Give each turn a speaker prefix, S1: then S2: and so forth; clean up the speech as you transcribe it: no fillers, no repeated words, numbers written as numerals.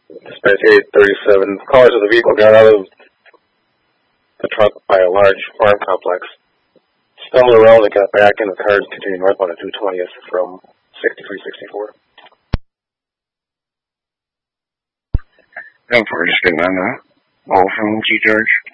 S1: Dispatch 837. Callers of the vehicle got out of the truck by a large farm complex, stumbled around and got back in the cars continuing northbound at 220th from 6364.
S2: Thanks for just getting on that. All from G. George.